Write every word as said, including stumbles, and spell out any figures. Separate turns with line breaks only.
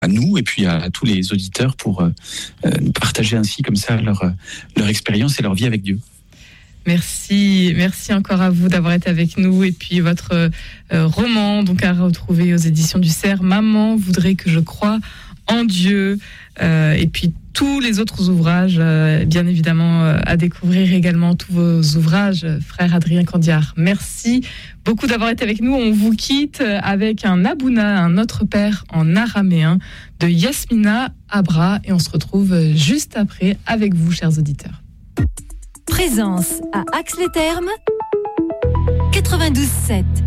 à nous et puis à, à tous les auditeurs pour euh, partager ainsi comme ça leur, leur expérience et leur vie avec Dieu.
Merci, merci encore à vous d'avoir été avec nous. Et puis votre euh, roman, donc à retrouver aux éditions du Cerf, Maman voudrait que je croie en Dieu. Euh, et puis tous les autres ouvrages, euh, bien évidemment, euh, à découvrir également tous vos ouvrages, frère Adrien Candiard. Merci beaucoup d'avoir été avec nous. On vous quitte avec un Abouna, un Notre Père en araméen de Yasmina Abra. Et on se retrouve juste après avec vous, chers auditeurs.
Présence à Ax-les-Thermes quatre-vingt-douze sept.